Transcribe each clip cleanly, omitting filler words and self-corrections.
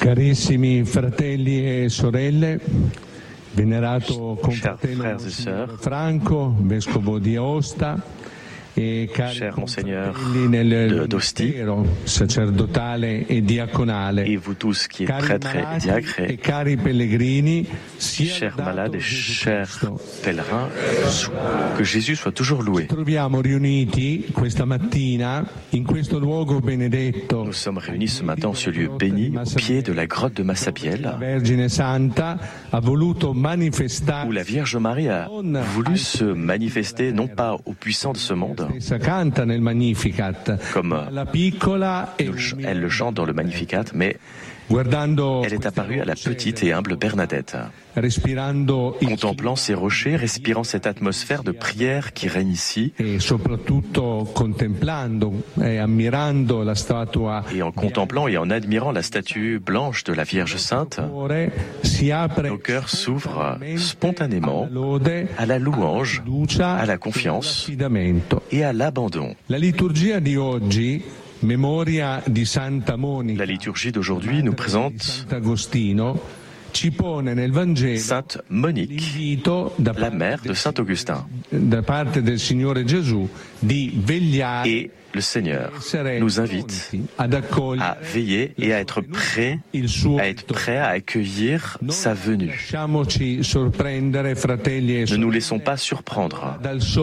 Carissimi fratelli e sorelle, venerato Chers frères et sœurs, Franco, vescovo di Aosta, e cari cher Monseigneur d'Ostie, sacerdotale e diaconale, et vous tous qui êtes prêtres et diacres, e cari pellegrini, chers malades et chers pèlerins, que Jésus soit toujours loué. Troviamo riuniti questa mattina in questo luogo benedetto. Nous sommes réunis ce matin en ce lieu béni, au pied de la grotte de Massabielle, Vergine Santa ha voluto manifestare où la Vierge Marie a voulu se manifester non pas aux puissants de ce monde, canta nel Magnificat, comme la piccola e elle le chante dans le Magnificat, mais elle est apparue à la petite et humble Bernadette, contemplant ces rochers, respirant cette atmosphère de prière qui règne ici, et soprattutto contemplando e ammirando la statua, et en contemplant et en admirant la statue blanche de la Vierge Sainte, nos cœurs s'ouvrent spontanément à la louange, à la confiance et à l'abandon. La liturgia di oggi, Memoria di Santa Monica, la liturgie d'aujourd'hui nous présente Sainte Monique, la mère de Saint Augustin. Et le Seigneur nous invite à veiller et à être prêt à accueillir sa venue. Ne nous laissons pas surprendre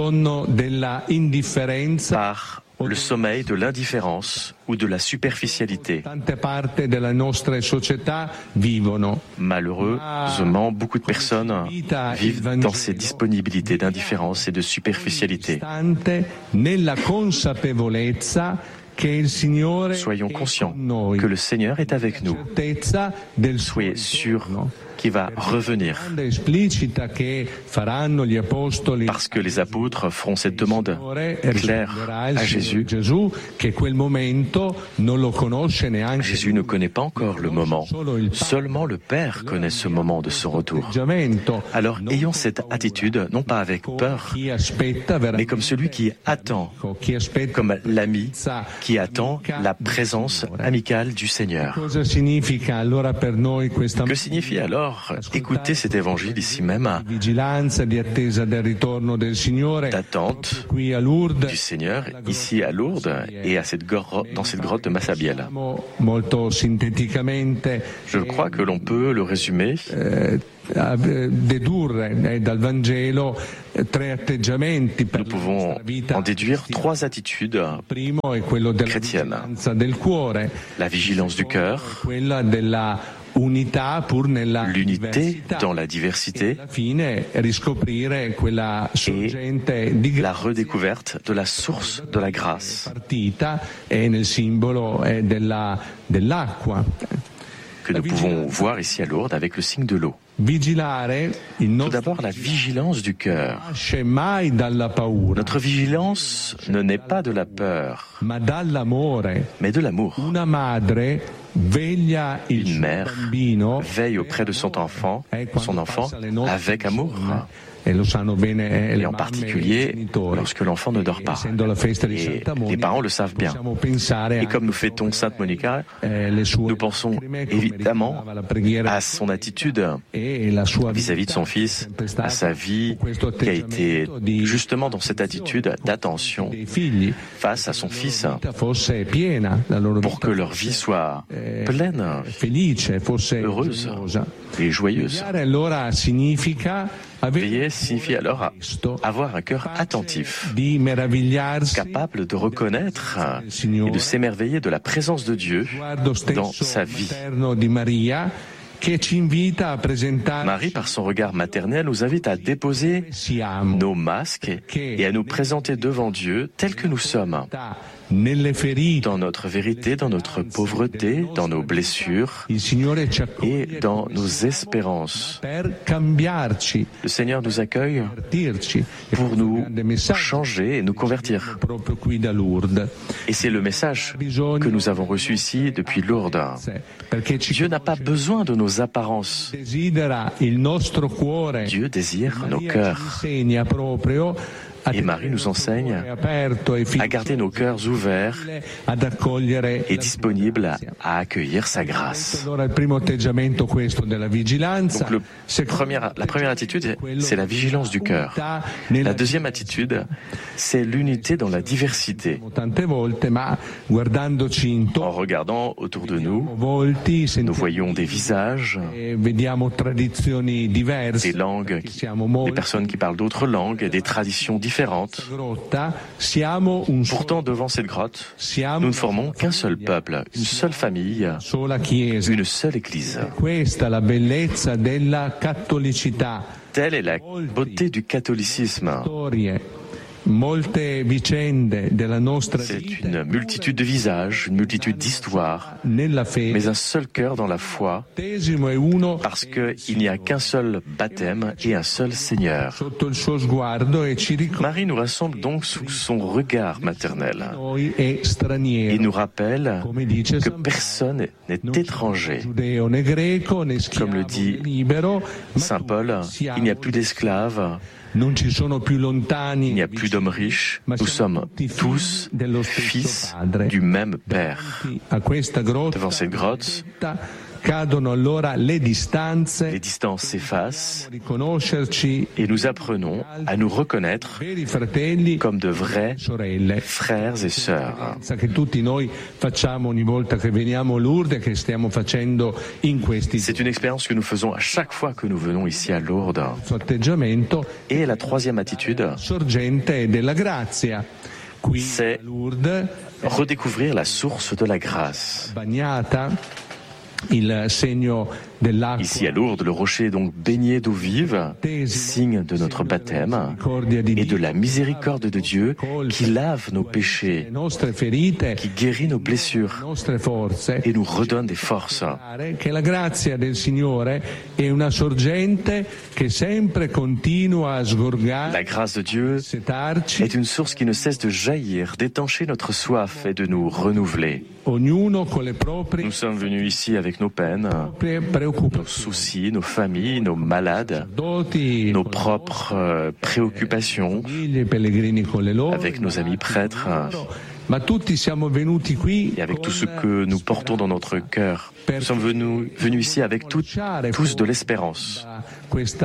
par le sommeil de l'indifférence ou de la superficialité. Malheureusement, beaucoup de personnes vivent dans ces disponibilités d'indifférence et de superficialité. Soyons conscients que le Seigneur est avec nous. Soyez sûrs qu'il va revenir. Parce que les apôtres feront cette demande claire à Jésus. Jésus ne connaît pas encore le moment. Seulement le Père connaît ce moment de ce retour. Alors ayons cette attitude, non pas avec peur, mais comme celui qui attend, comme l'ami qui attend la présence amicale du Seigneur. Que signifie alors écouter cet évangile ici même, d'attente du Seigneur ici à Lourdes et dans cette grotte de Massabielle? Je crois que l'on peut le résumer nous pouvons en déduire trois attitudes chrétiennes. La vigilance du cœur, l'unité dans la diversité et la redécouverte de la source de la grâce que nous pouvons voir ici à Lourdes avec le signe de l'eau. Tout d'abord, la vigilance du cœur. Notre vigilance ne naît pas de la peur, mais de l'amour. Une mère veille auprès de son enfant avec amour. Et en particulier lorsque l'enfant ne dort pas. Et les parents le savent bien. Et comme nous fêtons Sainte Monica, nous pensons évidemment à son attitude vis-à-vis de son fils, à sa vie qui a été justement dans cette attitude d'attention face à son fils pour que leur vie soit pleine, heureuse et joyeuse. Veiller signifie alors avoir un cœur attentif, capable de reconnaître et de s'émerveiller de la présence de Dieu dans sa vie. Marie, par son regard maternel, nous invite à déposer nos masques et à nous présenter devant Dieu tels que nous sommes. Dans notre vérité, dans notre pauvreté, dans nos blessures et dans nos espérances. Le Seigneur nous accueille pour nous changer et nous convertir. Et c'est le message que nous avons reçu ici depuis Lourdes. Dieu n'a pas besoin de nos apparences. Dieu désire nos cœurs. Et Marie nous enseigne à garder nos cœurs ouverts et disponibles à accueillir sa grâce. Donc la première attitude, c'est la vigilance du cœur. La deuxième attitude, c'est l'unité dans la diversité. En regardant autour de nous, nous voyons des visages, des langues, des personnes qui parlent d'autres langues, des traditions différentes. Pourtant, devant cette grotte, nous ne formons qu'un seul peuple, une seule famille, une seule Église. Telle est la beauté du catholicisme. C'est une multitude de visages, une multitude d'histoires, mais un seul cœur dans la foi, parce qu'il n'y a qu'un seul baptême et un seul Seigneur. Marie nous rassemble donc sous son regard maternel et nous rappelle que personne n'est étranger. Comme le dit Saint Paul, il n'y a plus d'esclaves, il n'y a plus d'hommes riches, nous sommes tous fils du même Père. Devant cette grotte, les distances s'effacent et nous apprenons à nous reconnaître comme de vrais frères et sœurs. C'est une expérience que nous faisons à chaque fois que nous venons ici à Lourdes. Et la troisième attitude, c'est redécouvrir la source de la grâce. Ici à Lourdes, le rocher est donc baigné d'eau vive, signe de notre baptême et de la miséricorde de Dieu qui lave nos péchés, qui guérit nos blessures et nous redonne des forces. La grâce de Dieu est une source qui ne cesse de jaillir, d'étancher notre soif et de nous renouveler. Nous sommes venus ici avec nos peines, nos soucis, nos familles, nos malades, nos propres préoccupations, avec nos amis prêtres, et avec tout ce que nous portons dans notre cœur. Nous sommes venus ici avec tous de l'espérance. Tout ce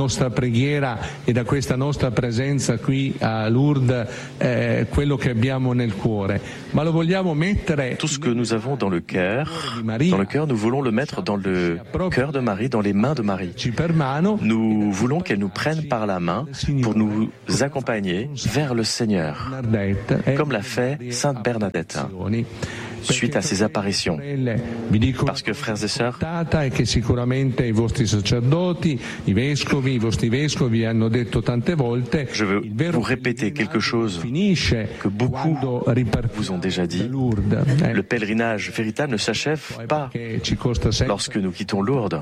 que nous avons dans le cœur, nous voulons le mettre dans le cœur de Marie, dans les mains de Marie. Nous voulons qu'elle nous prenne par la main pour nous accompagner vers le Seigneur, comme l'a fait Sainte Bernadette, suite à ses apparitions. Parce que, frères et sœurs, je veux vous répéter quelque chose que beaucoup vous ont déjà dit. Le pèlerinage véritable ne s'achève pas lorsque nous quittons Lourdes,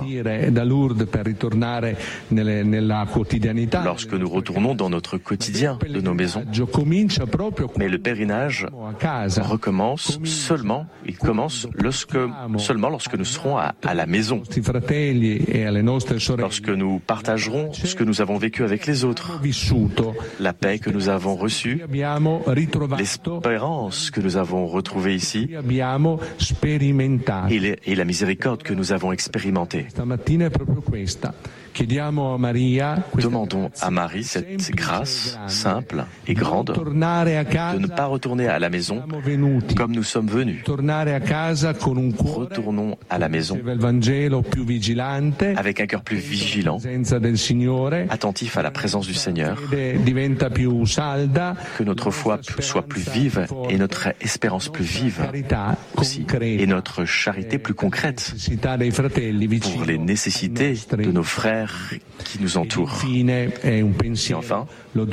lorsque nous retournons dans notre quotidien de nos maisons. Mais le pèlerinage recommence il commence seulement lorsque nous serons à la maison, lorsque nous partagerons ce que nous avons vécu avec les autres, la paix que nous avons reçue, l'espérance que nous avons retrouvée ici et la miséricorde que nous avons expérimentée. Demandons à Marie cette grâce simple et grande de ne pas retourner à la maison comme nous sommes venus. Retournons à la maison avec un cœur plus vigilant, attentif à la présence du Seigneur, que notre foi soit plus vive et notre espérance plus vive aussi, et notre charité plus concrète pour les nécessités de nos frères qui nous entourent. Et enfin,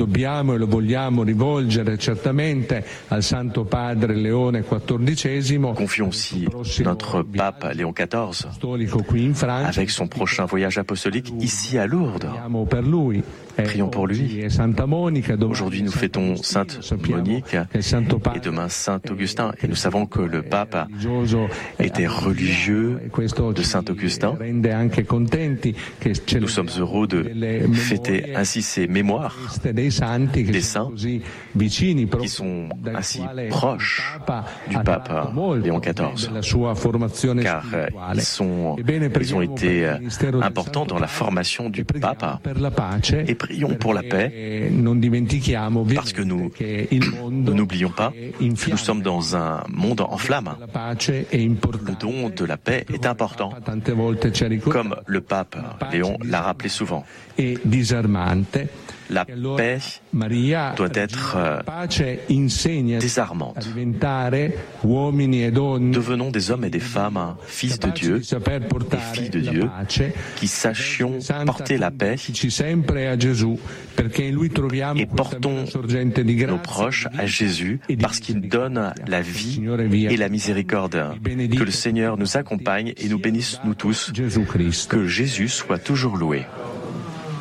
confions aussi notre pape Léon XIV avec son prochain voyage apostolique ici à Lourdes. Prions pour lui. Aujourd'hui, nous fêtons Sainte Monique et demain Saint Augustin. Et nous savons que le pape était religieux de Saint Augustin. Nous sommes heureux de fêter ainsi ces mémoires des saints qui sont ainsi proches du pape Léon XIV, car ils ont été importants dans la formation du pape. Et prions pour la paix, parce que nous n'oublions pas que nous sommes dans un monde en flammes. Le don de la paix est important, comme le pape Léon l'a rappelé souvent. La paix doit être désarmante. Devenons des hommes et des femmes, fils de Dieu et filles de Dieu, qui sachions porter la paix et portons nos proches à Jésus parce qu'il donne la vie et la miséricorde. Que le Seigneur nous accompagne et nous bénisse nous tous. Que Jésus soit toujours loué.